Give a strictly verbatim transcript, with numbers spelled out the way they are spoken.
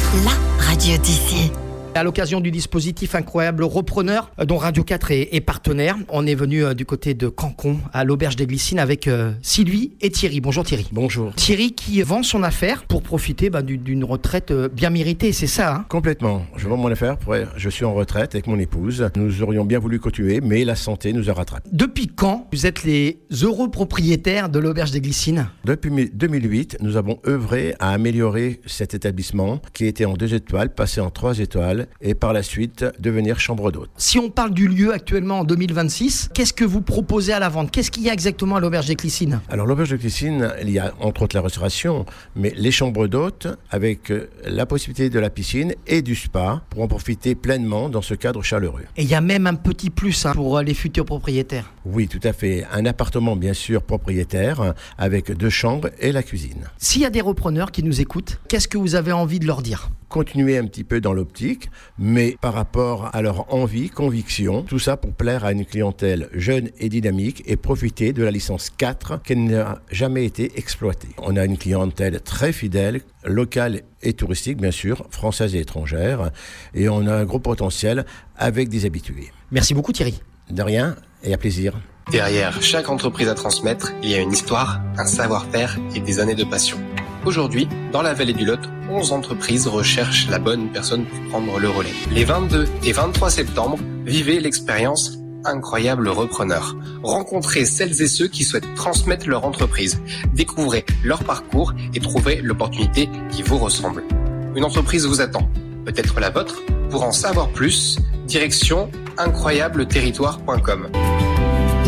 la radio d'ici. À l'occasion du dispositif Incroyable Repreneur, dont Radio quatre est, est partenaire, on est venu euh, du côté de Cancon, à l'Auberge des Glycines, avec euh, Sylvie et Thierry. Bonjour Thierry. Bonjour. Thierry qui vend son affaire pour profiter bah, d'une retraite euh, bien méritée, c'est ça hein? Complètement. Je vends mon affaire, pour... je suis en retraite avec mon épouse. Nous aurions bien voulu continuer, mais la santé nous a rattrapés. Depuis quand vous êtes les heureux propriétaires de l'Auberge des Glycines? Depuis deux mille huit, nous avons œuvré à améliorer cet établissement qui était en deux étoiles, passé en trois étoiles, et par la suite devenir chambre d'hôte. Si on parle du lieu actuellement en deux mille vingt-six, qu'est-ce que vous proposez à la vente? Qu'est-ce qu'il y a exactement à l'Auberge des Glycines? Alors l'Auberge des Glycines, il y a entre autres la restauration, mais les chambres d'hôtes avec la possibilité de la piscine et du spa pour en profiter pleinement dans ce cadre chaleureux. Et il y a même un petit plus hein, pour les futurs propriétaires. Oui, tout à fait. Un appartement bien sûr propriétaire avec deux chambres et la cuisine. S'il y a des repreneurs qui nous écoutent, qu'est-ce que vous avez envie de leur dire? Continuer un petit peu dans l'optique, mais par rapport à leur envie, conviction, tout ça pour plaire à une clientèle jeune et dynamique et profiter de la licence quatre qui n'a jamais été exploitée. On a une clientèle très fidèle, locale et touristique bien sûr, française et étrangère, et on a un gros potentiel avec des habitués. Merci beaucoup Thierry. De rien et à plaisir. Derrière chaque entreprise à transmettre, il y a une histoire, un savoir-faire et des années de passion. Aujourd'hui, dans la vallée du Lot, onze entreprises recherchent la bonne personne pour prendre le relais. Les vingt-deux et vingt-trois septembre, vivez l'expérience Incroyable Repreneur. Rencontrez celles et ceux qui souhaitent transmettre leur entreprise. Découvrez leur parcours et trouvez l'opportunité qui vous ressemble. Une entreprise vous attend, peut-être la vôtre. Pour en savoir plus, direction incroyable territoire point com.